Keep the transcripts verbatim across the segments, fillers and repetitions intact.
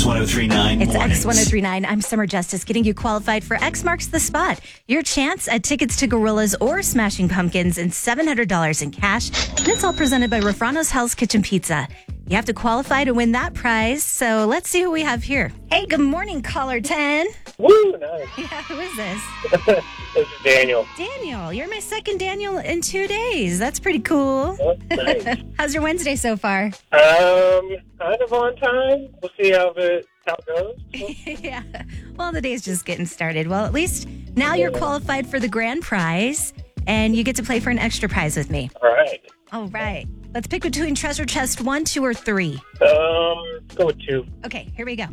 X one oh three nine It's Mornings. X one oh three nine. I'm Summer Justice, getting you qualified for X Marks the Spot. Your chance at tickets to Gorillas or Smashing Pumpkins and seven hundred dollars in cash. And it's all presented by Rafrano's Hell's Kitchen Pizza. You have to qualify to win that prize. So let's see who we have here. Hey, good morning, caller ten. Woo, nice. Yeah, who is this? This is Daniel. Daniel. You're my second Daniel in two days. That's pretty cool. Oh, nice. How's your Wednesday so far? Um, kind of on time. We'll see how it, how it goes. Yeah. Well, the day's just getting started. Well, at least now you're qualified for the grand prize, and you get to play for an extra prize with me. All right. All right. Let's pick between treasure chest one, two, or three. Um, let's go with two. Okay, here we go.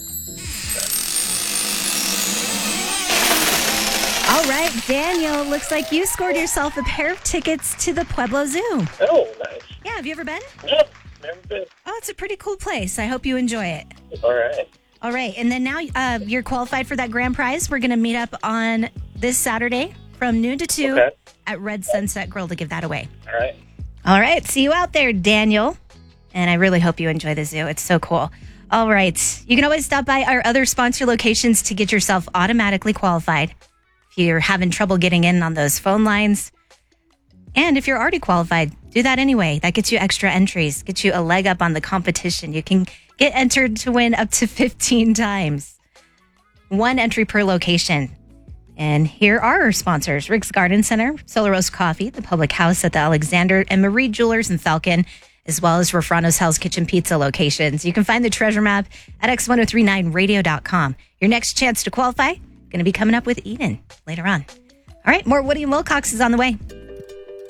All right, Daniel, looks like you scored yourself a pair of tickets to the Pueblo Zoo. Oh, nice. Yeah, have you ever been? Yep, never been. Oh, it's a pretty cool place. I hope you enjoy it. All right. All right, and then now uh, you're qualified for that grand prize. We're going to meet up on this Saturday from noon to two Okay. at Red Sunset Grill to give that away. All right. All right, see you out there, Daniel. And I really hope you enjoy the zoo. It's so cool. All right, you can always stop by our other sponsor locations to get yourself automatically qualified if you're having trouble getting in on those phone lines. And if you're already qualified, do that anyway. That gets you extra entries, gets you a leg up on the competition. You can get entered to win up to fifteen times. One entry per location. And here are our sponsors: Rick's Garden Center, Solar Roast Coffee, the Public House at the Alexander, and Marie Jewelers in Falcon, as well as Rafrano's Hell's Kitchen Pizza locations. You can find the treasure map at x ten thirty-nine radio dot com. Your next chance to qualify, going to be coming up with Eden later on. All right, more Woody and Wilcox is on the way.